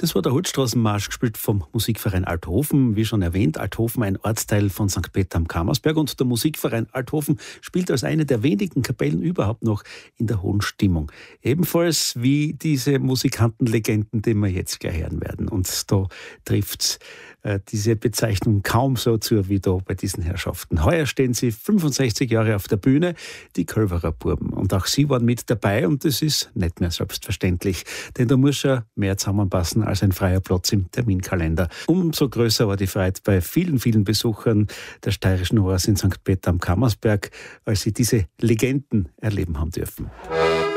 Das war der Holzstraßenmarsch, gespielt vom Musikverein Althofen. Wie schon erwähnt, Althofen ein Ortsteil von St. Peter am Kammersberg, und der Musikverein Althofen spielt als eine der wenigen Kapellen überhaupt noch in der hohen Stimmung. Ebenfalls wie diese Musikantenlegenden, die wir jetzt gleich hören werden. Und da trifft diese Bezeichnung kaum so zu wie da bei diesen Herrschaften. Heuer stehen sie 65 Jahre auf der Bühne, die Kölverer Buben. Und auch sie waren mit dabei, und das ist nicht mehr selbstverständlich. Denn da muss schon mehr zusammenpassen als ein freier Platz im Terminkalender. Umso größer war die Freude bei vielen, vielen Besuchern der steirischen Oase in St. Peter am Kammersberg, als sie diese Legenden erleben haben dürfen.